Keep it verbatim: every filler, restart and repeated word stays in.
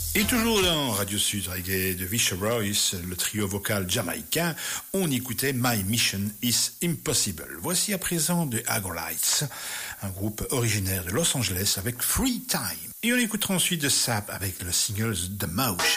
Et toujours dans Radio Sud Reggae de Visha Royce, le trio vocal jamaïcain, on écoutait My Mission is Impossible. Voici à présent de Agolites, un groupe originaire de Los Angeles avec Free Time. Et on écoutera ensuite de Sap avec le single The Motion.